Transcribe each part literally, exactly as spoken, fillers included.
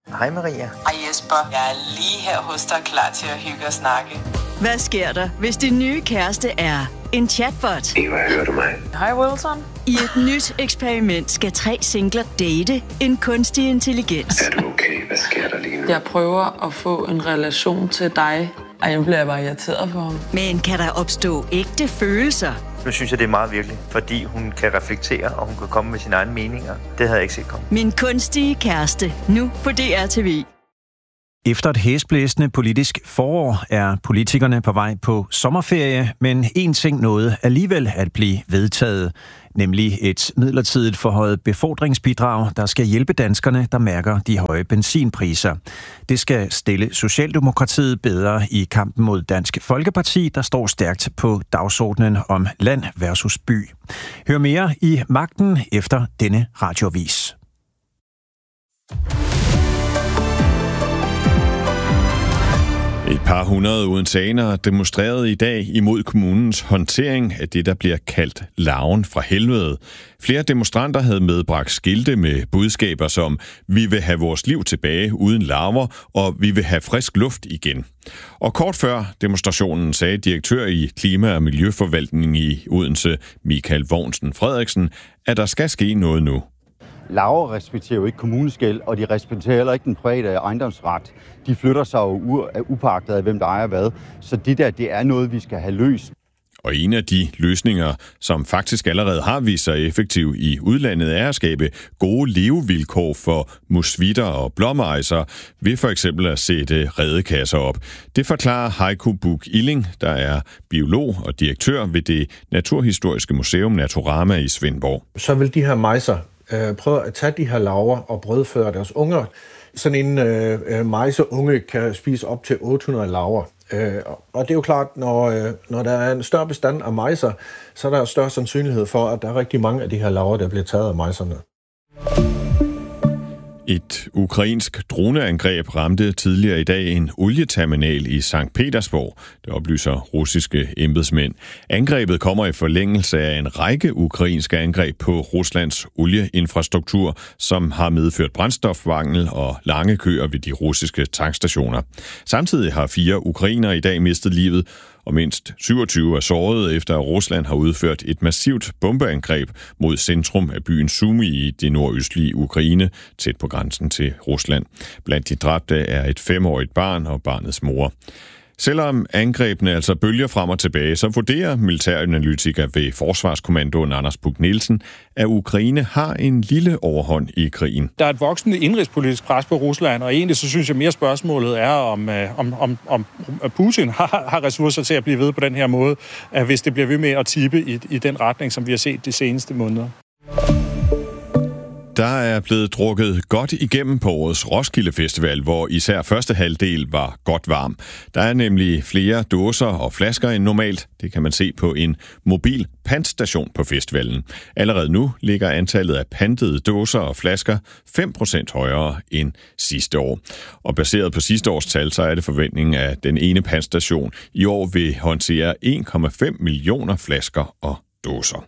Hej Maria. Hej Jesper. Jeg er lige her hos dig, klar til at hygge og snakke. Hvad sker der, hvis din nye kæreste er en chatbot? Eva, hører du mig? Hej Wilson. I et nyt eksperiment skal tre singler date en kunstig intelligens. Er du okay? Hvad sker der lige nu? Jeg prøver at få en relation til dig. Ej, jeg bliver bare irriteret på ham. Men kan der opstå ægte følelser? Nu synes jeg, det er meget virkeligt, fordi hun kan reflektere, og hun kan komme med sine egne meninger. Det havde jeg ikke set komme. Min kunstige kæreste, nu på D R T V. Efter et hæsblæsende politisk forår er politikerne på vej på sommerferie, men en ting nåede alligevel at blive vedtaget, nemlig et midlertidigt forhøjet befordringsbidrag, der skal hjælpe danskerne, der mærker de høje benzinpriser. Det skal stille Socialdemokratiet bedre i kampen mod Dansk Folkeparti, der står stærkt på dagsordenen om land versus by. Hør mere i Magten efter denne radioavis. Et par hundrede odenseanere demonstrerede i dag imod kommunens håndtering af det, der bliver kaldt larven fra helvede. Flere demonstranter havde medbragt skilte med budskaber som "Vi vil have vores liv tilbage uden larver", og "Vi vil have frisk luft igen". Og kort før demonstrationen sagde direktør i Klima- og Miljøforvaltningen i Odense, Michael Vognsen Frederiksen, at der skal ske noget nu. Larver respekterer jo ikke kommuneskel, og de respekterer heller ikke den private ejendomsret. De flytter sig jo upagtet af, hvem der ejer hvad. Så det der, det er noget, vi skal have løst. Og en af de løsninger, som faktisk allerede har vist sig effektiv i udlandet, er at skabe gode levevilkår for musvitter og blåmejser ved for eksempel at sætte redekasser op. Det forklarer Heiko Buch-Illing, der er biolog og direktør ved det Naturhistoriske Museum Naturama i Svendborg. Så vil de her mejser prøve at tage de her larver og brødføre deres unger. Sådan en øh, mejseunge kan spise op til otte hundrede larver. Øh, og det er jo klart, når, øh, når der er en større bestand af mejser, så er der større sandsynlighed for, at der er rigtig mange af de her larver, der bliver taget af mejserne. Et ukrainsk droneangreb ramte tidligere i dag en olieterminal i Sankt Petersborg, det oplyser russiske embedsmænd. Angrebet kommer i forlængelse af en række ukrainske angreb på Ruslands olieinfrastruktur, som har medført brændstofmangel og lange køer ved de russiske tankstationer. Samtidig har fire ukrainere i dag mistet livet, og mindst syvogtyve er såret, efter at Rusland har udført et massivt bombeangreb mod centrum af byen Sumy i det nordøstlige Ukraine, tæt på grænsen til Rusland. Blandt de dræbte er et femårigt barn og barnets mor. Selvom angrebene altså bølger frem og tilbage, så vurderer militæranalytiker ved Forsvarskommandoen Anders Buch-Nielsen, at Ukraine har en lille overhånd i krigen. Der er et voksende indrigspolitisk pres på Rusland, og egentlig så synes jeg mere spørgsmålet er, om, om, om, om Putin har, har ressourcer til at blive ved på den her måde, at hvis det bliver ved med at tippe i, i den retning, som vi har set de seneste måneder. Der er blevet drukket godt igennem på årets Roskilde Festival, hvor især første halvdel var godt varm. Der er nemlig flere dåser og flasker end normalt. Det kan man se på en mobil pantstation på festivalen. Allerede nu ligger antallet af pantede dåser og flasker fem procent højere end sidste år. Og baseret på sidste års tal, så er det forventningen, at den ene pantstation i år vil håndtere en komma fem millioner flasker og dåser.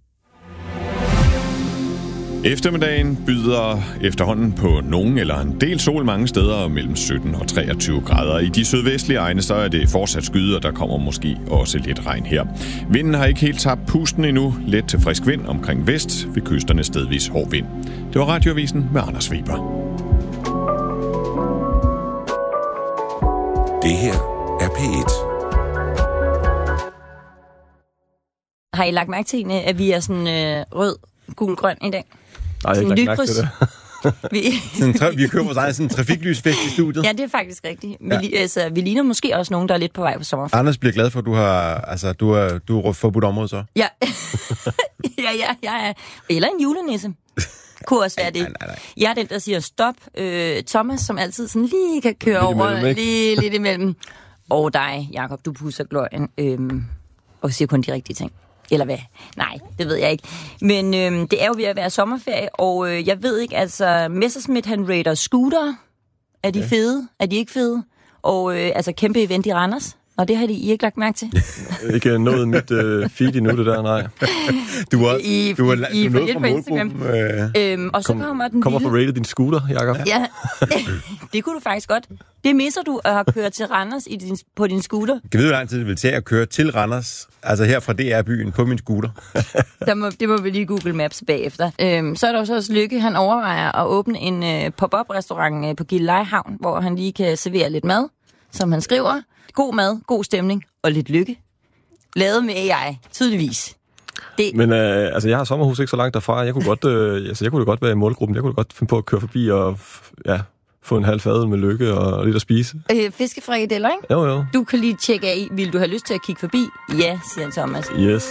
Eftermiddagen byder efterhånden på nogen eller en del sol mange steder mellem sytten og treogtyve grader. I de sydvestlige egne så er det fortsat skyde, og der kommer måske også lidt regn her. Vinden har ikke helt tabt pusten endnu. Let til frisk vind omkring vest, ved kysterne stedvis hård vind. Det var Radioavisen med Anders Weber. Det her er P et. Har I lagt mærke til, at vi er sådan øh, rød, gul, grøn i dag? Nej, jeg har ikke lagt mærke til det. vi, vi kører vores egen sådan trafiklysfest i studiet. Ja, det er faktisk rigtigt. Vi, ja. altså, vi ligner måske også nogen, der er lidt på vej på sommerferie. Anders bliver glad for, at du har, altså, du er, du er forbudt område så. Ja. ja, ja, ja. Eller en julenisse. Kunne også være det. Nej, nej, nej. Jeg er den, der siger stop. Øh, Thomas, som altid sådan lige kan køre lidt over imellem, lige lidt imellem. Og dig, Jakob, du pusser gløjen øh, og siger kun de rigtige ting. Eller hvad? Nej, det ved jeg ikke. Men øh, det er jo ved at være sommerferie, og øh, jeg ved ikke, altså Messerschmidt, han rater scooter. Er de ja. fede? Er de ikke fede? Og øh, altså kæmpe event i Randers. Nå, det har de I ikke lagt mærke til. Ikke nået mit uh, feed endnu, det der, nej. Du har I, du har, I, du I på Instagram. Øh. Øhm, og så Kom, kommer den Kommer lille... for rated din scooter, Jacob. Ja, det kunne du faktisk godt. Det misser du at have kørt til Randers i din, på din scooter. Kan vi vide, hvor lang tid det vil tage at køre til Randers, altså her fra D R-byen, på min scooter? Der må, det må vi lige Google Maps bagefter. Øhm, så er der jo så også Lykke, han overvejer at åbne en øh, pop-up-restaurant øh, på Gilleleje-havn, hvor han lige kan servere lidt mad, som han skriver. God mad, god stemning og lidt lykke. Lavet med A I, tydeligvis. Det... Men øh, altså, jeg har sommerhus ikke så langt derfra. Jeg kunne godt, øh, altså, jeg kunne da godt være i målgruppen. Jeg kunne da godt finde på at køre forbi og ja, få en halv fadel med lykke og lidt at spise. Øh, fiskefrikadeller, ikke? Jo, jo. Du kan lige tjekke af. Vil du have lyst til at kigge forbi? Ja, siger Thomas. Yes.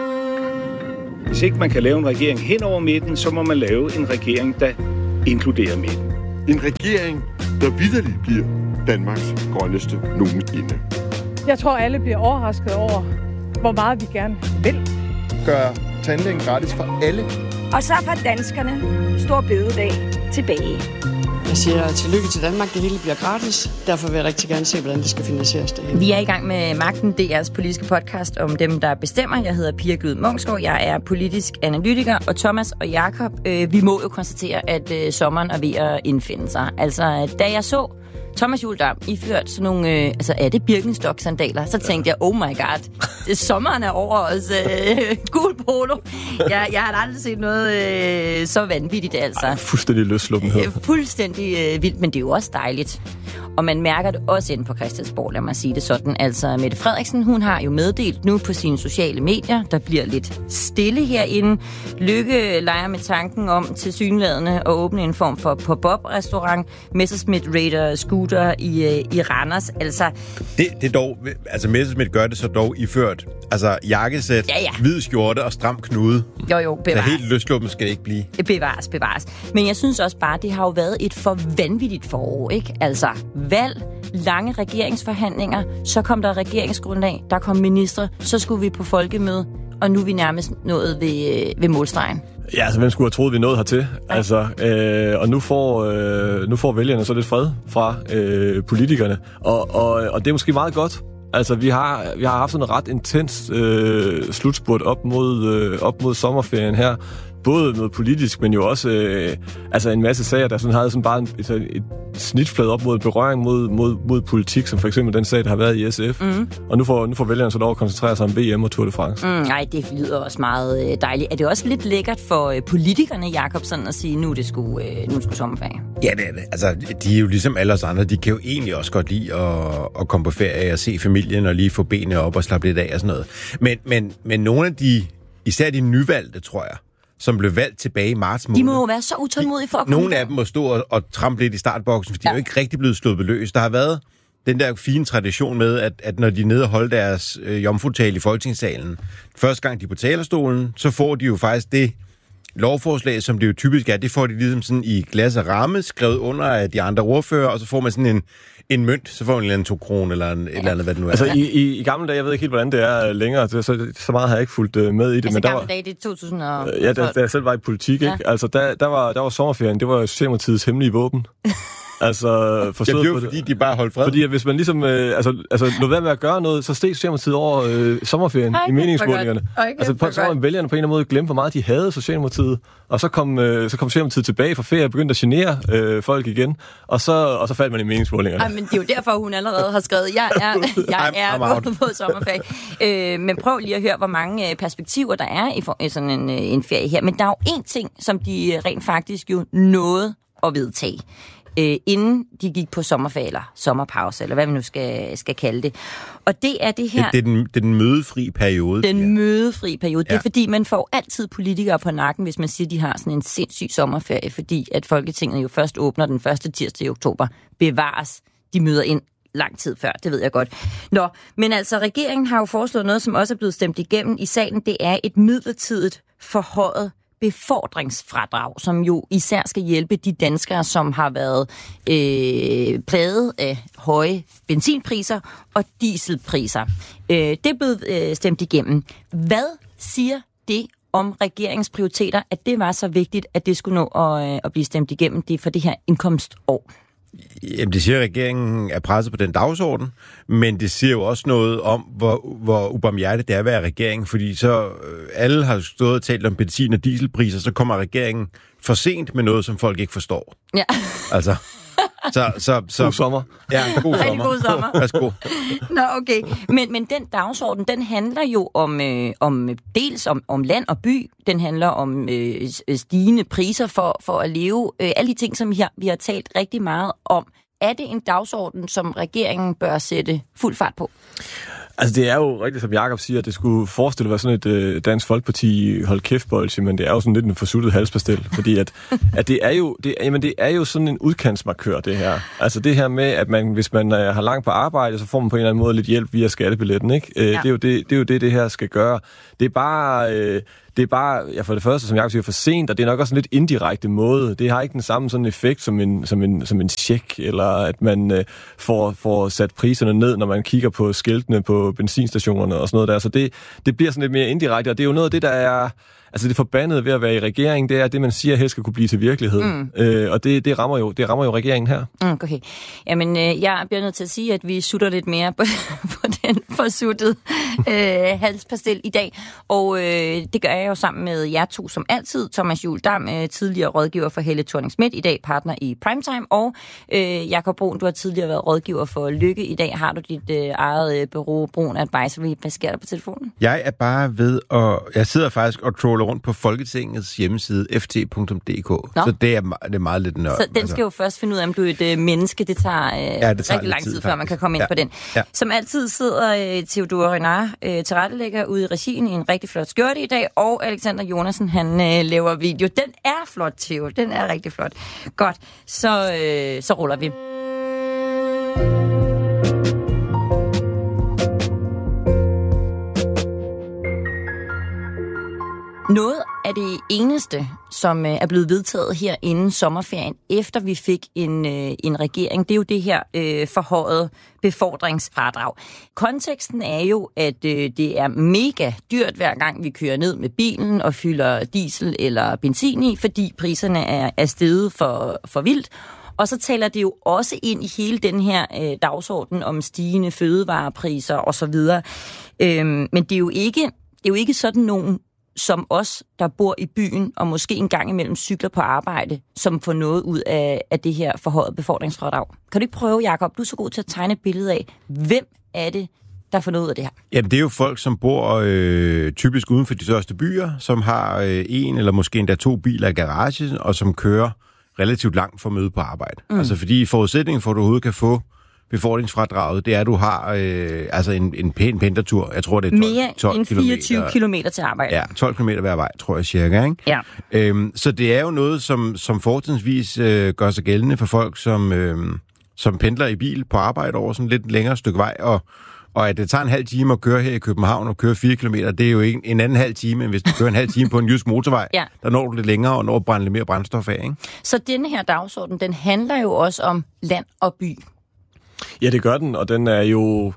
Hvis ikke man kan lave en regering hen over midten, så må man lave en regering, der inkluderer midten. En regering, der vitterligt bliver Danmarks grønneste nogensinde. Jeg tror, alle bliver overrasket over, hvor meget vi gerne vil. Gør tandlægen gratis for alle. Og så får danskerne stor bededag tilbage. Jeg siger tillykke til Danmark, det hele bliver gratis. Derfor vil jeg rigtig gerne se, hvordan det skal finansieres det hele. Vi er i gang med Magten, D R's politiske podcast om dem, der bestemmer. Jeg hedder Pia Glyd Munksgaard, jeg er politisk analytiker, og Thomas og Jakob, øh, vi må jo konstatere, at øh, sommeren er ved at indfinde sig. Altså, da jeg så Thomas Juldam iført sådan nogle, øh, altså er det Birkenstock-sandaler, så tænkte jeg, oh my god, det, sommeren er over os. Øh, gul polo. Jeg, jeg har aldrig set noget øh, så vanvittigt, altså. Ej, fuldstændig løsluppenhed. Øh, fuldstændig øh, vildt, men det er jo også dejligt. Og man mærker det også inde på Christiansborg, lad mig sige det sådan. Altså, Mette Frederiksen, hun har jo meddelt nu på sine sociale medier, der bliver lidt stille herinde. Lykke leger med tanken om tilsyneladende at åbne en form for pop-up-restaurant. Messerschmidt Raider Scooter i, i Randers. Altså, det, det er dog, altså Messerschmidt gør det så dog iført. Altså jakkesæt, ja, ja. hvid skjorte og stram knude. Jo, jo, bevares. Så helt løsluppen skal det ikke blive. Bevares, bevares. Men jeg synes også bare, det har jo været et for vanvittigt forår, ikke? Altså, valg, lange regeringsforhandlinger, så kom der regeringsgrundlag, der kom ministre, så skulle vi på folkemøde, og nu er vi nærmest nået ved, ved målstregen. Ja, altså hvem skulle have troet, vi nåede hertil? Ja. Altså, øh, og nu får, øh, nu får vælgerne så lidt fred fra øh, politikerne, og, og, og det er måske meget godt. Altså, vi har, vi har haft sådan en ret intens øh, slutspurt op mod, øh, op mod sommerferien her. Både noget politisk, men jo også øh, altså en masse sager, der sådan havde sådan bare en, et, et snitflade op mod berøring mod, mod, mod politik, som for eksempel den sag, der har været i S F. Mm. Og nu får, nu får vælgerne så lov at koncentrere sig om V M og Tour de France. Mm, nej, det lyder også meget øh, dejligt. Er det også lidt lækkert for øh, politikerne, Jakob, sådan at sige, nu er det sgu, øh, nu er det sgu sommerferie? Ja, det er det. Altså, de er jo ligesom alle os andre. De kan jo egentlig også godt lide at, at komme på ferie og se familien og lige få benene op og slappe lidt af og sådan noget. Men, men, men nogle af de, især de nyvalgte, tror jeg, som blev valgt tilbage i marts måned. De må jo være så utålmodige for at komme. Nogle af dem må stå og, og trampe lidt i startboksen, for ja. De er jo ikke rigtig blevet slået løs. Der har været den der fine tradition med, at, at når de er nede og holder deres øh, jomfrutale i Folketingssalen, første gang de er på talerstolen, så får de jo faktisk det lovforslag, som det jo typisk er, det får de ligesom sådan i glas og ramme, skrevet under af de andre ordfører, og så får man sådan en en mønt, så får man en eller anden to kroner, eller en, ja. et eller andet, hvad det nu er. Altså, i, i, i gamle dage, jeg ved ikke helt, hvordan det er længere, så, så meget har jeg ikke fulgt med i det. Altså, men gamle var, dage, det er to tusind og tolv. Ja, da, da jeg selv var i politik, ja. ikke? Altså, der, der, var, der var sommerferien, det var Socialdemokratiets hemmelige våben. Altså, forstået ja, det er fordi, de bare holdt fred. Fordi at hvis man ligesom, øh, altså, altså lod være med at gøre noget, så steg Socialdemokratiet over øh, sommerferien Ej, i meningsmålingerne. Okay, altså, på, så var vælgerne på en eller anden måde glemt, hvor meget de havde Socialdemokratiet. Og så kom, øh, så kom Socialdemokratiet tilbage fra ferie og begyndte at genere øh, folk igen. Og så, og så faldt man i meningsmålingerne. Ej, men det er jo derfor, hun allerede har skrevet, jeg er, jeg er gået på sommerferie. Øh, men prøv lige at høre, hvor mange perspektiver der er i, for, i sådan en, en ferie her. Men der er jo én ting, som de rent faktisk jo nåede at vedtage. Øh, inden de gik på sommerferie, eller sommerpause, eller hvad vi nu skal, skal kalde det. Og det er det her... Det, det, er, den, det er den mødefri periode. Den ja. mødefri periode. Ja. Det er fordi, man får altid politikere på nakken, hvis man siger, de har sådan en sindssyg sommerferie, fordi at Folketinget jo først åbner den første tirsdag i oktober. Bevares. De møder ind lang tid før, det ved jeg godt. Nå, men altså, regeringen har jo foreslået noget, som også er blevet stemt igennem i salen. Det er et midlertidigt forhøjet befordringsfradrag, som jo især skal hjælpe de danskere, som har været øh, plaget af høje benzinpriser og dieselpriser. Øh, det er blevet øh, stemt igennem. Hvad siger det om regeringens prioriteter, at det var så vigtigt, at det skulle nå at, øh, at blive stemt igennem det for det her indkomstår? Jamen, det siger, at regeringen er presset på den dagsorden, men det siger jo også noget om, hvor, hvor ubarmhjertigt det er at være regering, fordi så øh, alle har stået og talt om benzin- og dieselpriser, så kommer regeringen for sent med noget, som folk ikke forstår. Ja. Altså... Så, så, så, god sommer. Ja, god sommer. Rigtig god sommer. Værsgo. Nå, okay. Men, men den dagsorden, den handler jo om, øh, om dels om, om land og by. Den handler om øh, stigende priser for, for at leve. Øh, alle de ting, som vi har, vi har talt rigtig meget om. Er det en dagsorden, som regeringen bør sætte fuld fart på? Altså, det er jo rigtigt, som Jakob siger, at det skulle forestille at være sådan et øh, Dansk Folkeparti hold kæft bolsje, men det er jo sådan lidt en forsuttet halspastel, fordi at, at det er jo det, jamen, det er jo sådan en udkantsmarkør, det her. Altså det her med, at man, hvis man øh, har langt på arbejde, så får man på en eller anden måde lidt hjælp via skattebilletten, ikke? Øh, ja. det, er jo det, det er jo det, det her skal gøre. Det er bare... Øh, Det er bare, ja, for det første, som jeg siger, for sent, og det er nok også en lidt indirekte måde. Det har ikke den samme sådan effekt som en, som en, som en check, eller at man øh, får, får sat priserne ned, når man kigger på skiltene på benzinstationerne og sådan noget der. Så det, det bliver sådan lidt mere indirekte, og det er jo noget af det, der er... Altså det forbandede ved at være i regeringen, det er, at det, man siger, helst skal kunne blive til virkelighed. Mm. Øh, og det, det, rammer jo, det rammer jo regeringen her. Mm, okay. Jamen, øh, jeg bliver nødt til at sige, at vi sutter lidt mere på, på den forsuttede øh, halspastel i dag. Og øh, det gør jeg jo sammen med jer to, som altid. Thomas Juhl Dam, øh, tidligere rådgiver for Helle Thorning-Schmidt, i dag partner i Primetime. Og øh, Jakob Brun, du har tidligere været rådgiver for Lykke. I dag har du dit øh, eget øh, bureau, Brun Advisory. Hvad sker der på telefonen? Jeg er bare ved at... Jeg sidder faktisk og troller rundt på Folketingets hjemmeside f t punktum d k. Nå. Så det er, det er meget lidt nørd. Så den skal jo først finde ud af, om du er et øh, menneske. Det tager, øh, ja, det tager rigtig lang tid, tid før man kan komme ind ja. på den. Ja. Som altid sidder øh, Theodore Renard, øh, tilrettelægger ude i regien i en rigtig flot skjorte i dag, og Alexander Jonasen, han øh, laver video. Den er flot, Theo. Den er rigtig flot. Godt, så, øh, så ruller vi. Noget af det eneste, som er blevet vedtaget her inden sommerferien, efter vi fik en, en regering, det er jo det her øh, forhøjede befordringsfradrag. Konteksten er jo, at øh, det er mega dyrt, hver gang vi kører ned med bilen og fylder diesel eller benzin i, fordi priserne er, er steget for, for vildt. Og så taler det jo også ind i hele den her øh, dagsorden om stigende fødevarepriser osv. Øhm, men det er jo ikke, det er jo ikke sådan nogen som os, der bor i byen, og måske en gang imellem cykler på arbejde, som får noget ud af, af det her forhøjede befordringsfradrag. Kan du ikke prøve, Jakob? Du er så god til at tegne et billede af, hvem er det, der får noget ud af det her? Jamen, det er jo folk, som bor øh, typisk uden for de største byer, som har øh, en eller måske endda to biler i garagen, og som kører relativt langt for at møde på arbejde. Mm. Altså, fordi forudsætningen for, at du overhovedet kan få befordringsfradraget, det er, at du har øh, altså en, en pæn pendlertur. Jeg tror, det er tolv, mere tolv end fireogtyve kilometer til arbejde. Ja, tolv kilometer hver vej, tror jeg cirka. Ikke? Ja. Øhm, så det er jo noget, som, som fortrinsvis øh, gør sig gældende for folk, som, øh, som pendler i bil på arbejde over sådan lidt længere stykke vej, og Og at det tager en halv time at køre her i København og køre fire kilometer, det er jo ikke en anden halv time, end hvis du kører en halv time på en jysk motorvej. Ja. Der når du lidt længere og når at brænde lidt mere brændstof af. Ikke? Så denne her dagsorden, den handler jo også om land og by. Ja, det gør den, og den er jo...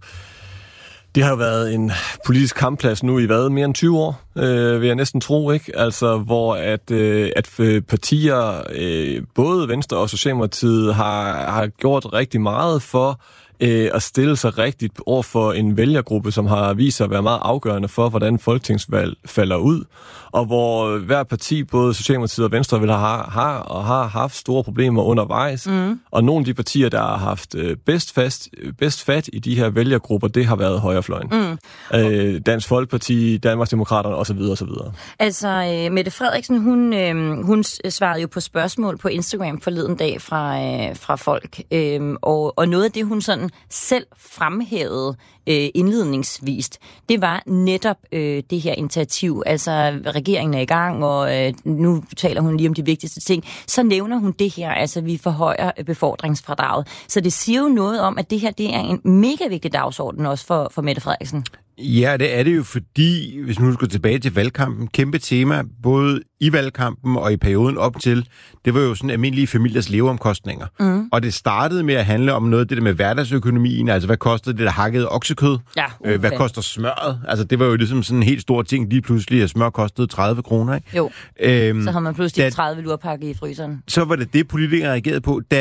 Det har jo været en politisk kampplads nu i hvad, mere end tyve år, øh, vil jeg næsten tro, ikke? Altså, hvor at, øh, at partier, øh, både Venstre og Socialdemokratiet, har, har gjort rigtig meget for øh, at stille sig rigtigt over for en vælgergruppe, som har vist sig at være meget afgørende for, hvordan folketingsvalg falder ud, og hvor hver parti, både Socialdemokratiet og Venstre, vil have, har og har haft store problemer undervejs, mm. og nogle af de partier, der har haft bedst, fast, bedst fat i de her vælgergrupper, det har været højrefløjen. Mm. Øh, Dansk Folkeparti, Danmarksdemokraterne osv. osv. Altså, øh, Mette Frederiksen, hun, øh, hun svarede jo på spørgsmål på Instagram forleden dag fra, øh, fra folk, øh, og, og noget af det, hun sådan selv fremhævede øh, indledningsvist, det var netop øh, det her initiativ, altså regeringen er i gang, og øh, nu taler hun lige om de vigtigste ting, så nævner hun det her, altså vi forhøjer befordringsfradraget. Så det siger jo noget om, at det her, det er en mega vigtig dagsorden også for, for Mette Frederiksen. Ja, det er det jo, fordi, hvis nu skal tilbage til valgkampen, kæmpe tema, både i valgkampen og i perioden op til, det var jo sådan almindelige familiers leveomkostninger. Mm. Og det startede med at handle om noget af det der med hverdagsøkonomien, altså hvad kostede det der hakkede oksekød? Ja, okay. øh, hvad koster smøret? Altså det var jo ligesom sådan en helt stor ting, lige pludselig, at smør kostede tredive kroner, ikke? Jo, øhm, så har man pludselig da, tredive lurpakke i fryseren. Så var det det, politikere reagerede på. Da,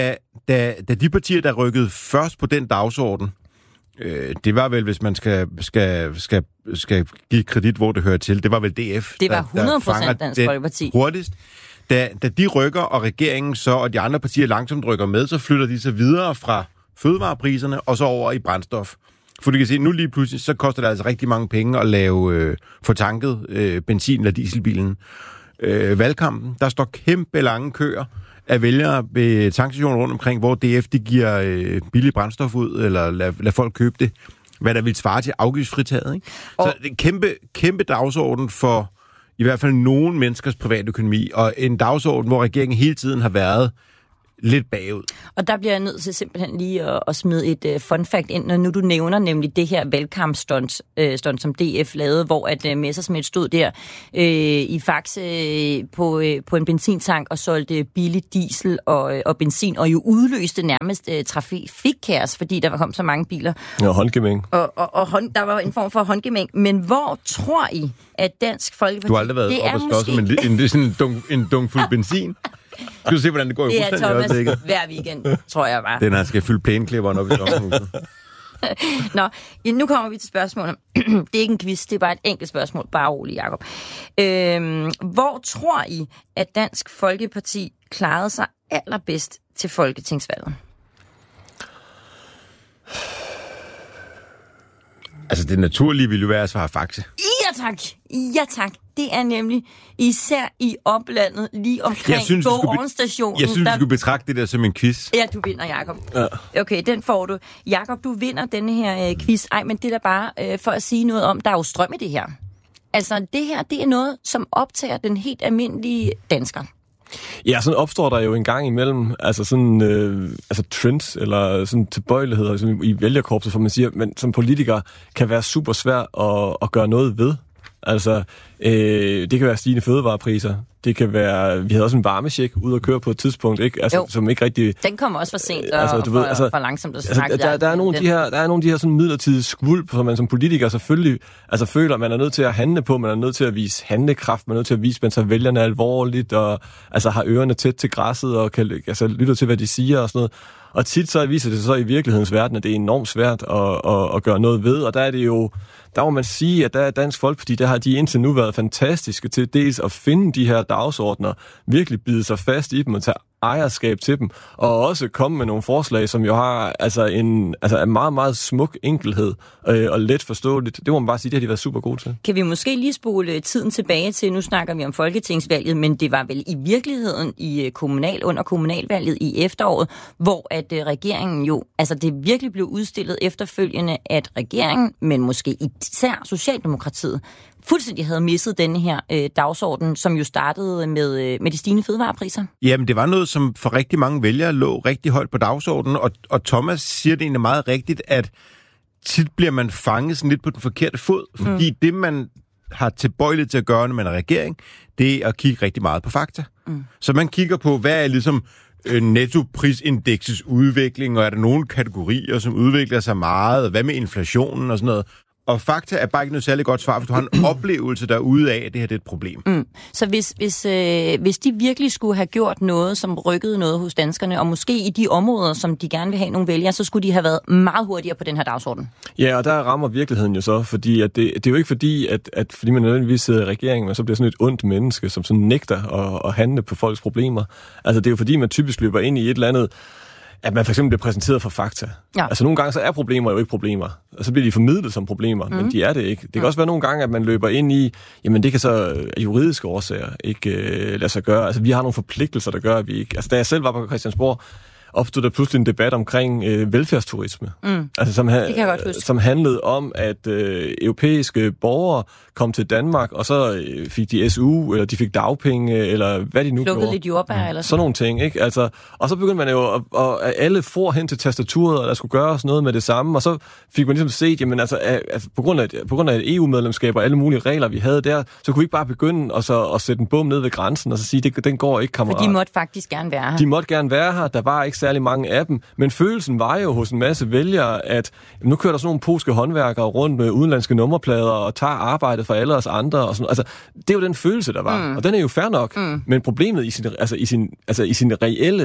da, da de partier, der rykkede først på den dagsorden, øh, det var vel, hvis man skal, skal, skal, skal give kredit, hvor det hører til, det var vel D F, det var hundrede procent Dansk Folkeparti. Hurtigst. Da, da de rykker, og regeringen så, og de andre partier langsomt rykker med, så flytter de sig videre fra fødevarepriserne, og så over i brændstof. For du kan se, nu lige pludselig, så koster det altså rigtig mange penge at lave, øh, få tanket øh, benzin- eller dieselbilen. Øh, valgkampen, der står kæmpe lange køer af vælgere ved tankstationer rundt omkring, hvor D F de giver øh, billig brændstof ud, eller lad, lad folk købe det, hvad der vil svare til afgiftsfritaget. Ikke? Og så det er en kæmpe, kæmpe dagsorden for i hvert fald nogle menneskers privatøkonomi, og en dagsorden, hvor regeringen hele tiden har været lidt bagud. Og der bliver jeg nødt til simpelthen lige at, at smide et uh, fun fact ind, når nu du nævner nemlig det her valgkampstunt, uh, stunt, som D F lavede, hvor at uh, Messerschmidt stod der uh, i Faxe uh, på, uh, på en benzintank og solgte billig diesel og, uh, og benzin, og jo udløste nærmest uh, trafikkaos, fordi der kom så mange biler. Ja, håndgemæng. Og, og, og hånd, der var en form for håndgemæng. Men hvor tror I, at Dansk Folkeparti... Du har aldrig været op og slås måske... med en, en, sådan en dunk, en dunk fuld benzin? Skal du se, hvordan det går i Rusland i øjeblikket? Det er Thomas hver weekend, tror jeg bare. Den her skal fylde plæneklipperen op i sommerhuset. Nå, ja, nu kommer vi til spørgsmålet. Det er ikke en quiz, det er bare et enkelt spørgsmål. Bare rolig, Jacob. Øhm, hvor tror I, at Dansk Folkeparti klarede sig allerbedst til folketingsvalget? Altså, det naturlige ville jo være at svare Faxe. Ja tak, ja tak. Det er nemlig især i oplandet lige omkring Gården-stationen. Jeg synes, der... du skulle betragte det der som en quiz. Ja, du vinder, Jacob. Ja. Okay, den får du. Jacob, du vinder denne her øh, quiz. Ej, men det er da bare øh, for at sige noget om, der er jo strøm i det her. Altså, det her, det er noget, som optager den helt almindelige dansker. Ja, sådan opstår der jo en gang imellem, altså sådan, øh, altså trends, eller sådan tilbøjeligheder sådan i vælgerkorpset, for man siger, men som politiker kan være super svært at, at gøre noget ved. Altså, øh, det kan være stigende fødevarepriser. Det kan være, vi havde også en varmecheck ude at køre på et tidspunkt, ikke? Altså, som ikke rigtig... Den kommer også for sent og, altså, du ved, for, altså, for langsomt at snakke. Altså, der, der, er nogle de her, der er nogle af de her sådan midlertidige skvulp, som man som politiker selvfølgelig altså, føler, man er nødt til at handle på, man er nødt til at vise handlekraft, man er nødt til at vise, at man tager vælgerne alvorligt, og altså, har ørerne tæt til græsset, og kan, altså, lytter til, hvad de siger og sådan noget. Og tit så viser det sig så i virkelighedens verden, at det er enormt svært at, at, at gøre noget ved, og der er det jo, der må man sige, at der er Dansk Folkeparti, der har de indtil nu været fantastiske til dels at finde de her dagsordner, virkelig bide sig fast i dem og tage ejerskab til dem, og også komme med nogle forslag, som jo har altså en, altså en meget, meget smuk enkelhed øh, og let forståeligt. Det må man bare sige, det har de været super gode til. Kan vi måske lige spole tiden tilbage til, nu snakker vi om folketingsvalget, men det var vel i virkeligheden i kommunal, under kommunalvalget i efteråret, hvor at øh, regeringen jo, altså det virkelig blev udstillet efterfølgende, at regeringen, men måske især Socialdemokratiet, fuldstændig havde misset denne her øh, dagsorden, som jo startede med, øh, med de stigende fødevarepriser. Jamen, det var noget, som for rigtig mange vælgere lå rigtig højt på dagsordenen, og, og Thomas siger det egentlig meget rigtigt, at tit bliver man fanget sådan lidt på den forkerte fod, fordi mm. det, man har tilbøjeligt til at gøre, når man er regering, det er at kigge rigtig meget på fakta. Mm. Så man kigger på, hvad er ligesom øh, nettoprisindeksets udvikling, og er der nogle kategorier, som udvikler sig meget, og hvad med inflationen og sådan noget. Og fakta er bare ikke noget særligt godt svar, hvis du har en oplevelse derude af, at det her det er et problem. Mm. Så hvis, hvis, øh, hvis de virkelig skulle have gjort noget, som rykkede noget hos danskerne, og måske i de områder, som de gerne vil have nogle vælgere, så skulle de have været meget hurtigere på den her dagsorden. Ja, og der rammer virkeligheden jo så, fordi at det, det er jo ikke fordi, at, at fordi man nødvendigvis sidder i regeringen, men så bliver sådan et ondt menneske, som sådan nægter at, at handle på folks problemer. Altså det er jo fordi, man typisk løber ind i et eller andet, at man for eksempel bliver præsenteret for fakta. Ja. Altså nogle gange så er problemer jo ikke problemer, og så bliver de formidlet som problemer, mm. men de er det ikke. Det kan ja. også være nogle gange, at man løber ind i, jamen det kan så af juridiske årsager ikke øh, lade sig gøre. Altså vi har nogle forpligtelser, der gør, at vi ikke... Altså da jeg selv var på Christiansborg, opstod der pludselig en debat omkring øh, velfærdsturisme. Mm. Altså, som, ha- som handlede om, at øh, europæiske borgere kom til Danmark, og så øh, fik de S U, eller de fik dagpenge, eller hvad de nu Lukket gjorde. lidt jordbær, mm. eller sådan nogle ting, ikke? Altså, og så begyndte man jo, at, at alle for hen til tastaturet, og der skulle gøres noget med det samme, og så fik man ligesom set, jamen altså, altså på grund af, på grund af et E U-medlemskab og alle mulige regler, vi havde der, så kunne vi ikke bare begynde og så, at sætte en bom ned ved grænsen, og så sige, det, den går ikke, kammerat. For de måtte faktisk gerne være her. De måtte gerne være her, der var ikke særlig mange af dem, men følelsen var jo hos en masse vælgere, at nu kører der sådan nogle polske håndværkere rundt med udenlandske nummerplader og tager arbejdet for alle os andre. Og sådan. Altså, det er jo den følelse, der var, mm. og den er jo fair nok, mm. men problemet i sin, altså, i sin, altså, i sin reelle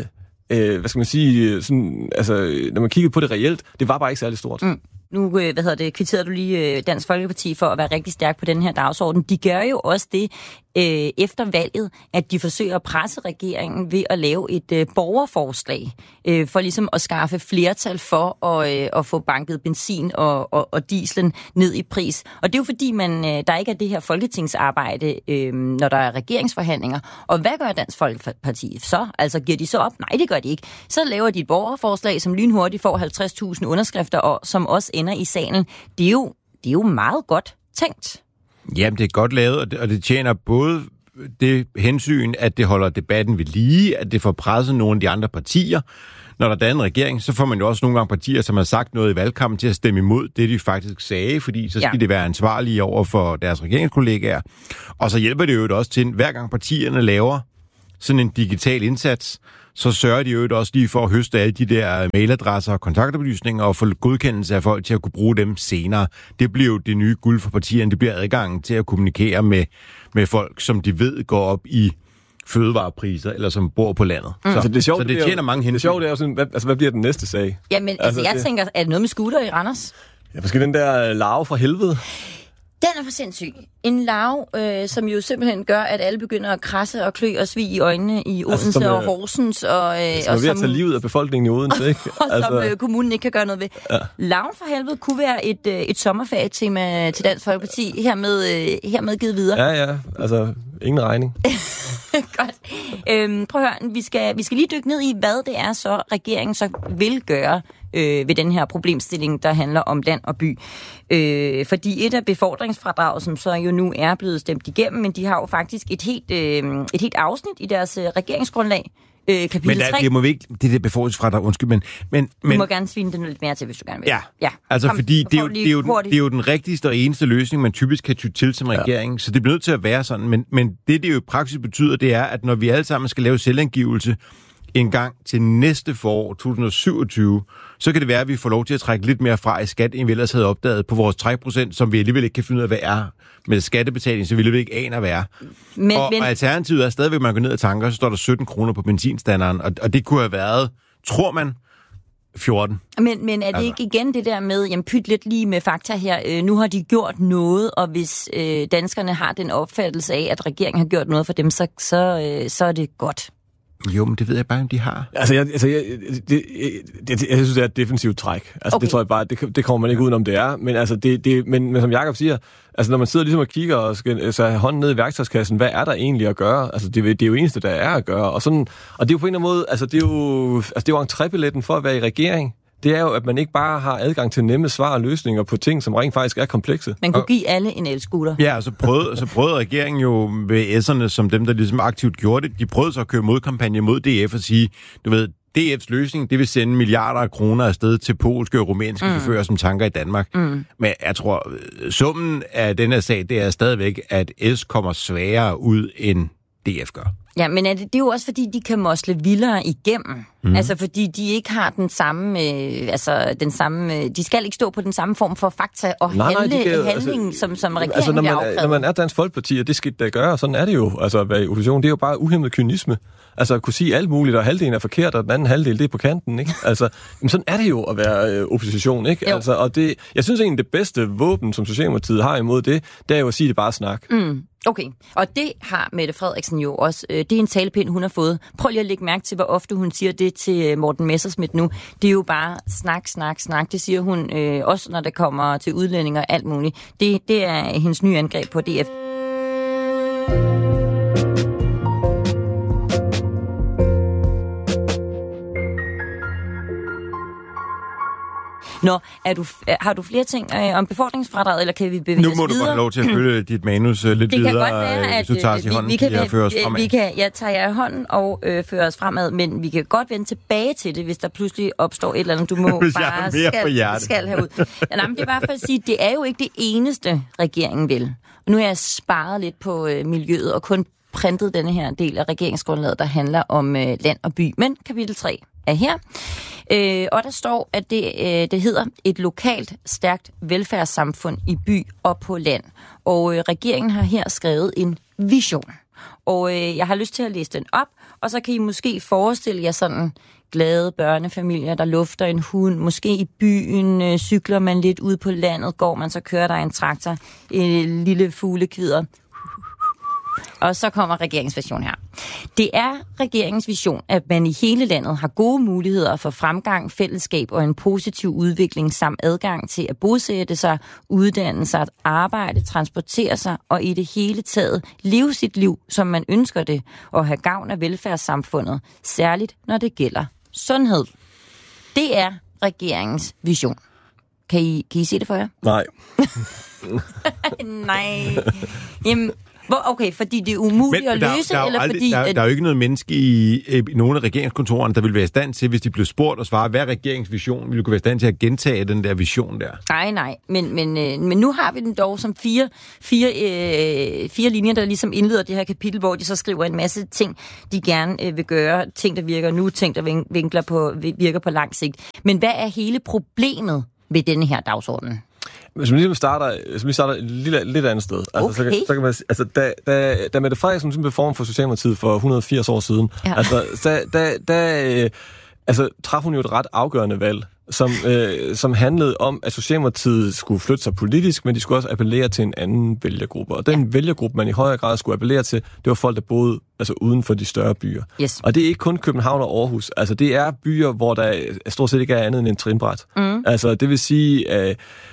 øh, hvad skal man sige, sådan, altså, når man kiggede på det reelt, det var bare ikke særlig stort. Mm. Nu hvad hedder det, kvitterede du lige Dansk Folkeparti for at være rigtig stærk på den her dagsorden. De gør jo også det øh, efter valget, at de forsøger at presse regeringen ved at lave et øh, borgerforslag, øh, for ligesom at skaffe flertal for at, øh, at få banket benzin og, og, og dieselen ned i pris. Og det er jo fordi, man, øh, der ikke er det her folketingsarbejde, øh, når der er regeringsforhandlinger. Og hvad gør Dansk Folkeparti så? Altså giver de så op? Nej, det gør de ikke. Så laver de et borgerforslag, som lynhurtigt får halvtreds tusind underskrifter, og som også ender i salen. Det er jo, det er jo meget godt tænkt. Jamen, det er godt lavet, og det, og det tjener både det hensyn, at det holder debatten ved lige, at det får presset nogle af de andre partier. Når der er en regering, så får man jo også nogle gange partier, som har sagt noget i valgkampen til at stemme imod det, de faktisk sagde, fordi så skal ja. de være ansvarlige over for deres regeringskollegaer. Og så hjælper det jo også til, hver gang partierne laver sådan en digital indsats, så sørger de jo også lige for at høste alle de der mailadresser og kontaktoplysninger og få godkendelse af folk til at kunne bruge dem senere. Det bliver jo det nye guld for partierne. Det bliver adgangen til at kommunikere med, med folk, som de ved går op i fødevarepriser, eller som bor på landet. Mm. Så, så det, sjovt, så det, det tjener mange hensyn. Det sjovt er jo sådan, hvad, altså, hvad bliver den næste sag? Jamen, altså, altså jeg det... tænker, er det noget med scooter i Randers? Ja, måske den der larve fra helvede. Den er for sindssyg. En larve, øh, som jo simpelthen gør, at alle begynder at krasse og klø og svige i øjnene i Odense altså, er, og Horsens. Og, øh, som er ved at tage livet af befolkningen i Odense, ikke? og altså... som øh, kommunen ikke kan gøre noget ved. Ja. Larven for helvede kunne være et, øh, et sommerferietema til Dansk Folkeparti, hermed, øh, hermed givet videre. Ja, ja. Altså, ingen regning. Godt. Øhm, prøv at høre, vi skal, vi skal lige dykke ned i, hvad det er, så regeringen så vil gøre øh, ved den her problemstilling, der handler om land og by. Øh, fordi et af befordringsfradraget, som så jo nu er blevet stemt igennem, men de har jo faktisk et helt, øh, et helt afsnit i deres øh, regeringsgrundlag. Øh, kapitel men der, det må vi ikke, det er befordringsfradrag, undskyld, men... men du må gerne svine den lidt mere til, hvis du gerne vil. Ja, ja. altså Kom, fordi det er, jo, det, er jo den, det er jo den rigtigste og eneste løsning, man typisk kan ty til som regering, ja. Så det bliver nødt til at være sådan, men, men det, det jo i praksis betyder, det er, at når vi alle sammen skal lave selvangivelse en gang til næste forår, to tusind syvogtyve, så kan det være, at vi får lov til at trække lidt mere fra i skat, end vi ellers havde opdaget på vores tre procent, som vi alligevel ikke kan finde ud af, hvad er med skattebetaling, så vi alligevel ikke aner, hvad er. Men, og, men... og alternativet er stadigvæk, at man går ned og tanker, så står der sytten kroner på benzinstandarden, og, og det kunne have været, tror man, fjorten. Men, men er det altså. ikke igen det der med, jamen pyt lidt lige med fakta her, øh, nu har de gjort noget, og hvis øh, danskerne har den opfattelse af, at regeringen har gjort noget for dem, så, så, øh, så er det godt. Jo, men det ved jeg bare, om de har. Altså, jeg, altså, jeg, det, det, det, jeg synes, det er et defensivt træk. Altså, okay. Det tror jeg bare, det, det kommer man ikke udenom, det er. Men, altså, det, det, men, men som Jakob siger, altså, når man sidder ligesom og kigger og skal altså, have hånden ned i værktøjskassen, hvad er der egentlig at gøre? Altså, det, det er jo eneste, der er at gøre. Og, sådan, og det er jo på en eller anden måde, altså, det er jo, altså, det er jo entrébilletten for at være i regering. Det er jo, at man ikke bare har adgang til nemme svar og løsninger på ting, som rent faktisk er komplekse. Man kunne give alle en elscooter. Ja, og så prøvede, så prøvede regeringen jo ved S'erne, som dem, der ligesom aktivt gjorde det, de prøvede så at køre modkampagne mod D F og sige, du ved, D F's løsning, det vil sende milliarder af kroner afsted til polske og rumænske mm. chauffører, som tanker i Danmark. Mm. Men jeg tror, summen af den her sag, det er stadigvæk, at S kommer sværere ud, end D F gør. Ja, men er det, det er jo også, fordi de kan mosle vildere igennem. Mm. Altså, fordi de ikke har den samme, øh, altså, den samme, øh, de skal ikke stå på den samme form for fakta og nej, handle, nej, kan, handling, altså, som, som regeringen altså, når man, bliver når man er Dansk Folkeparti, og det skal da gøre, sådan er det jo. Altså, at være i opposition, det er jo bare uhæmmet kynisme. Altså, at kunne sige alt muligt, og halvdelen er forkert, og den anden halvdel, det er på kanten, ikke? Altså, jamen, sådan er det jo at være øh, opposition, ikke? Jo. Altså, og det, jeg synes egentlig, det bedste våben, som Socialdemokratiet har imod det, det er jo at sige det bare snak. Mm. Okay, og det har Mette Frederiksen jo også. Det er en talepind, hun har fået. Prøv lige at lægge mærke til, hvor ofte hun siger det til Morten Messerschmidt nu. Det er jo bare snak, snak, snak. Det siger hun øh, også, når det kommer til udlændinge og alt muligt. Det, det er hendes nye angreb på D F. Nå, er du, har du flere ting øh, om befordringsfradraget, eller kan vi bevæge os videre? Nu må du godt lov til at følge dit manus uh, lidt det videre, kan godt være, hvis du tager os i hånden, vi kan, jeg fører os fremad. Vi kan, jeg tager jer i hånden og øh, fører os fremad, men vi kan godt vende tilbage til det, hvis der pludselig opstår et eller andet, du må bare skal, skal herud. Ja, nej, men det er bare for at sige, det er jo ikke det eneste, regeringen vil. Og nu har jeg sparet lidt på øh, miljøet og kun printet denne her del af regeringsgrundlaget, der handler om øh, land og by. Men kapitel tre er her. Øh, og der står, at det, øh, det hedder et lokalt, stærkt velfærdssamfund i by og på land. Og øh, regeringen har her skrevet en vision. Og øh, jeg har lyst til at læse den op, og så kan I måske forestille jer sådan glade børnefamilier, der lufter en hund. Måske i byen øh, cykler man lidt ud på landet, går man, så kører der en traktor, en lille fuglekvider. Og så kommer regeringens vision her. Det er regeringens vision, at man i hele landet har gode muligheder for fremgang, fællesskab og en positiv udvikling samt adgang til at bosætte sig, uddanne sig, at arbejde, transportere sig og i det hele taget leve sit liv, som man ønsker det, og have gavn af velfærdssamfundet, særligt når det gælder sundhed. Det er regeringens vision. Kan I, kan I se det for jer? Nej. Nej. Jamen, okay, fordi det er umuligt Men, at der, løse, der, eller aldrig, fordi... Der, at... der er jo ikke noget menneske i, i nogle af regeringskontorerne, der vil være i stand til, hvis de blev spurgt og svare, hvad er regeringens vision, ville du kunne være i stand til at gentage den der vision der? Nej, nej, men, men, øh, men nu har vi den dog som fire, fire, øh, fire linjer, der ligesom indleder det her kapitel, hvor de så skriver en masse ting, de gerne øh, vil gøre, ting, der virker nu, ting, der vinkler på, virker på lang sigt. Men hvad er hele problemet ved denne her dagsorden? Hvis man ligesom starter, hvis man starter et lille, lidt andet sted. Altså, Okay. så, kan, så kan man, altså, da, da, da Mette Frederiksen ligesom blev formet for Socialdemokratiet for et hundrede og firs år siden, ja. altså, da, da, da øh, altså, traf hun jo et ret afgørende valg, som, øh, som handlede om, at Socialdemokratiet skulle flytte sig politisk, men de skulle også appellere til en anden vælgergruppe. Og den ja. vælgergruppe, man i højere grad skulle appellere til, det var folk, der boede altså, uden for de større byer. Yes. Og det er ikke kun København og Aarhus. Altså, det er byer, hvor der stort set ikke er andet end en trinbræt. Mm. Altså, det vil sige... Øh,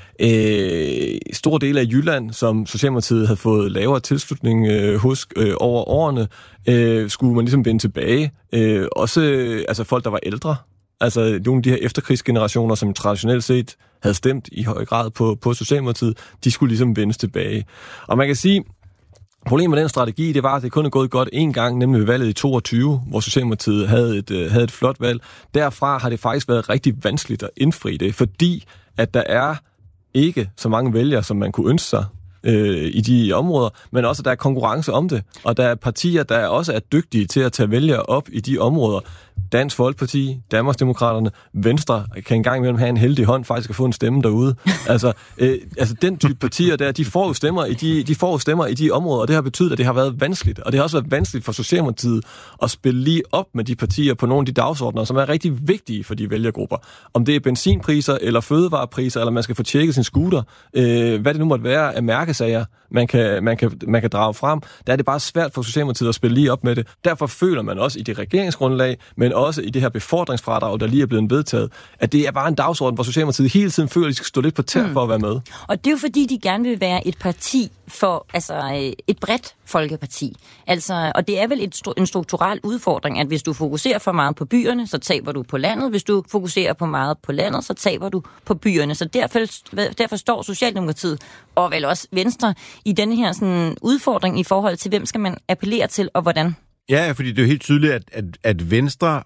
Øh, stor del af Jylland, som Socialdemokratiet havde fået lavere tilslutning øh, hos øh, over årene, øh, skulle man ligesom vende tilbage. Øh, også øh, altså folk, der var ældre. Altså nogle af de her efterkrigsgenerationer, som traditionelt set havde stemt i høj grad på, på Socialdemokratiet, de skulle ligesom vendes tilbage. Og man kan sige, problemet med den strategi, det var, at det kun er gået godt én gang, nemlig ved valget i toogtyve, hvor Socialdemokratiet havde et, havde et flot valg. Derfra har det faktisk været rigtig vanskeligt at indfri det, fordi at der er ikke så mange vælgere, som man kunne ønske sig øh, i de områder, men også, at der er konkurrence om det. Og der er partier, der også er dygtige til at tage vælgere op i de områder. Dansk Folkeparti, Danmarksdemokraterne, Venstre kan engang imellem have en heldig hånd faktisk at få en stemme derude. altså, øh, altså den type partier der, de får jo stemmer i de, de får jo stemmer i de områder, og det har betydet, at det har været vanskeligt. Og det har også været vanskeligt for Socialdemokratiet at spille lige op med de partier på nogle af de dagsordner, som er rigtig vigtige for de vælgergrupper. Om det er benzinpriser eller fødevarepriser, eller man skal få tjekket sin scooter, øh, hvad det nu måtte være af mærkesager, man kan, man, kan, man kan drage frem, der er det bare svært for Socialdemokratiet at spille lige op med det. Derfor føler man også i det regeringsgrundlag, men også i det her befordringsfradrag, der lige er blevet vedtaget, at det er bare en dagsorden, hvor Socialdemokratiet hele tiden føler, at de skal stå lidt på tær for at være med. Og det er jo fordi, de gerne vil være et parti for, altså et bredt folkeparti. Altså, og det er vel et, en strukturel udfordring, at hvis du fokuserer for meget på byerne, så taber du på landet. Hvis du fokuserer på meget på landet, så taber du på byerne. Så derfor, derfor står Socialdemokratiet, og vel også Venstre, i denne her sådan, udfordring i forhold til, hvem skal man appellere til, og hvordan? Ja, fordi det er jo helt tydeligt, at, at, at Venstre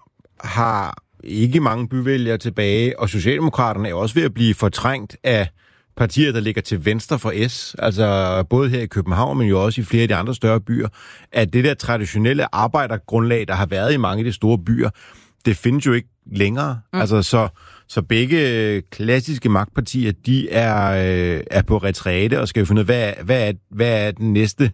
har ikke mange byvælgere tilbage, og Socialdemokraterne er også ved at blive fortrængt af partier, der ligger til venstre for S, altså både her i København, men jo også i flere af de andre større byer, at det der traditionelle arbejdergrundlag, der har været i mange af de store byer, det findes jo ikke længere. Mm. Altså, så, så begge klassiske magtpartier, de er, øh, er på retræte og skal jo finde ud af, hvad, hvad, er, hvad er den næste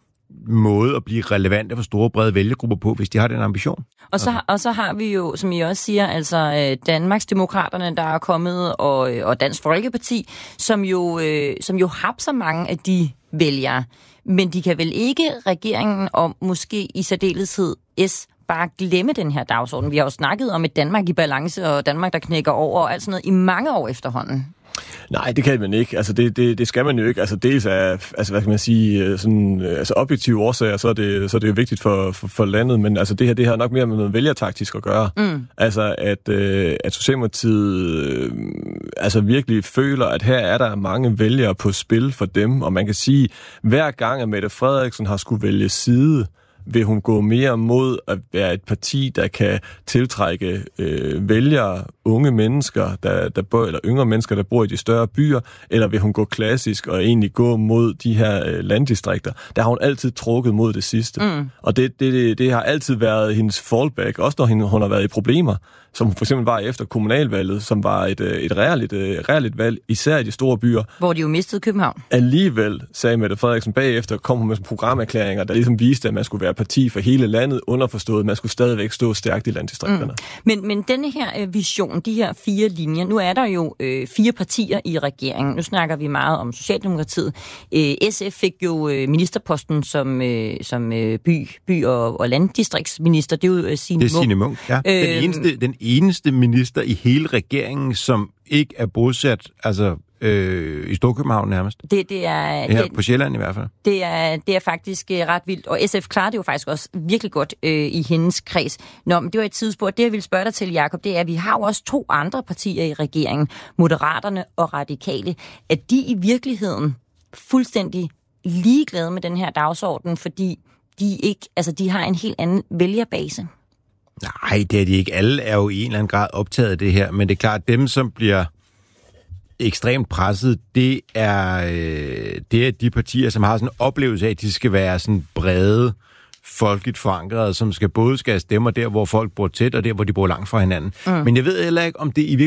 måde at blive relevante for store, brede vælgergrupper på, hvis de har den ambition. Og så, og så har vi jo, som I også siger, altså Danmarksdemokraterne, der er kommet, og, og Dansk Folkeparti, som jo, øh, som jo hapser mange af de vælgere. Men de kan vel ikke regeringen om måske i særdeleshed S bare glemme den her dagsorden. Vi har jo snakket om et Danmark i balance, og Danmark, der knækker over, og alt sådan noget i mange år efterhånden. Nej, det kan man ikke. Altså det, det, det skal man jo ikke. Altså dels af, altså hvad kan man sige, sådan, altså objektive årsager, så er det, så er det jo vigtigt for, for, for landet, men altså det her, det har nok mere med noget vælgertaktisk at gøre. Mm. Altså at, øh, at Socialdemokratiet øh, altså virkelig føler, at her er der mange vælgere på spil for dem, og man kan sige, hver gang at Mette Frederiksen har skulle vælge side, vil hun gå mere mod at være et parti, der kan tiltrække øh, vælgere, unge mennesker, der, der bor, eller yngre mennesker, der bor i de større byer, eller vil hun gå klassisk og egentlig gå mod de her øh, landdistrikter? Der har hun altid trukket mod det sidste. Mm. Og det, det, det, det har altid været hendes fallback, også når hun, hun har været i problemer. som for eksempel var efter kommunalvalget, som var et, et reelt, reelt valg, især i de store byer. Hvor de jo mistede København. Alligevel, sagde Mette Frederiksen bagefter, kom hun med programerklæringer, der ligesom viste, at man skulle være parti for hele landet, underforstået, man skulle stadigvæk stå stærkt i landdistrikterne. Mm. Men, men denne her vision, de her fire linjer, nu er der jo øh, fire partier i regeringen. Nu snakker vi meget om Socialdemokratiet. Øh, S F fik jo øh, ministerposten som, øh, som øh, by, by- og, og landdistriktsminister. Det er jo øh, Signe Munk. Det er Signe Munk, ja. Den, øh, eneste, den eneste minister i hele regeringen, som ikke er bosat altså, øh, i Storkøbenhavn nærmest. Det, det er, Her det, på Sjælland i hvert fald. Det er, det er faktisk øh, ret vildt, og S F klarer det jo faktisk også virkelig godt øh, i hendes kreds. Nå, men det var et tidsspur. Det, jeg ville spørge dig til, Jacob, det er, at vi har jo også to andre partier i regeringen, Moderaterne og Radikale. Er de i virkeligheden fuldstændig ligeglade med den her dagsorden, fordi de ikke, altså de har en helt anden vælgerbase? Nej, det er de ikke. Alle er jo i en eller anden grad optaget af det her, men det er klart, at dem, som bliver ekstremt presset, det er, øh, det er de partier, som har sådan en oplevelse af, at de skal være sådan brede, folkeligt forankrede, som skal både skal stemme der, hvor folk bor tæt, og der, hvor de bor langt fra hinanden. Mm. Men jeg ved heller ikke, om det i